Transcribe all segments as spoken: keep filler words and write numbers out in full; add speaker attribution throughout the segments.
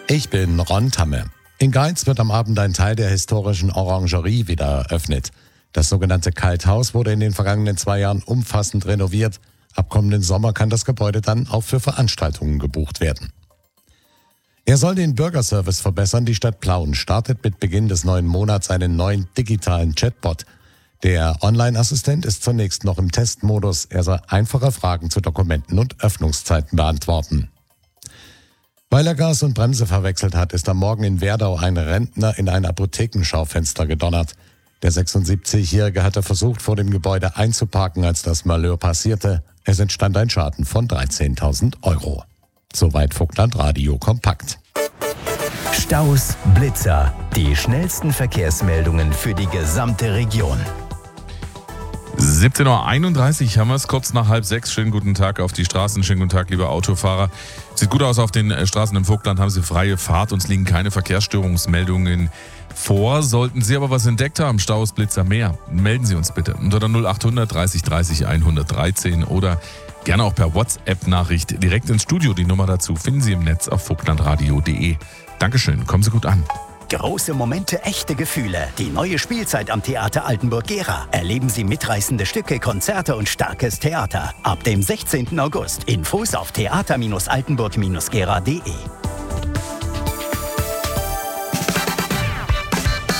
Speaker 1: Ich bin Ron Tamme. In Geiz wird am Abend ein Teil der historischen Orangerie wieder eröffnet. Das sogenannte Kalthaus wurde in den vergangenen zwei Jahren umfassend renoviert. Ab kommenden Sommer kann das Gebäude dann auch für Veranstaltungen gebucht werden. Er soll den Bürgerservice verbessern. Die Stadt Plauen startet mit Beginn des neuen Monats einen neuen digitalen Chatbot. Der Online-Assistent ist zunächst noch im Testmodus. Er soll einfache Fragen zu Dokumenten und Öffnungszeiten beantworten. Weil er Gas und Bremse verwechselt hat, ist am Morgen in Werdau ein Rentner in ein Apothekenschaufenster gedonnert. Der sechsundsiebzigjährige hatte versucht, vor dem Gebäude einzuparken, als das Malheur passierte. Es entstand ein Schaden von dreizehntausend Euro. Soweit Vogtland Radio kompakt.
Speaker 2: Staus, Blitzer, die schnellsten Verkehrsmeldungen für die gesamte Region.
Speaker 3: siebzehn Uhr einunddreißig haben wir es, kurz nach halb sechs. Schönen guten Tag auf die Straßen, schönen guten Tag, liebe Autofahrer. Sieht gut aus auf den Straßen im Vogtland, haben Sie freie Fahrt, uns liegen keine Verkehrsstörungsmeldungen vor. Sollten Sie aber was entdeckt haben, Staus, Blitzer, mehr, melden Sie uns bitte unter der null achthundert dreißig dreißig hundertdreizehn oder gerne auch per WhatsApp-Nachricht direkt ins Studio. Die Nummer dazu finden Sie im Netz auf vogtlandradio punkt de. Dankeschön, kommen Sie gut an.
Speaker 2: Große Momente, echte Gefühle. Die neue Spielzeit am Theater Altenburg-Gera. Erleben Sie mitreißende Stücke, Konzerte und starkes Theater. Ab dem sechzehnten August. Infos auf theater altenburg gera punkt de.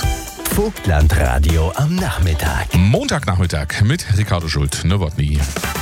Speaker 2: Vogtlandradio am Nachmittag.
Speaker 3: Montagnachmittag mit Ricardo Schult-Nowotny.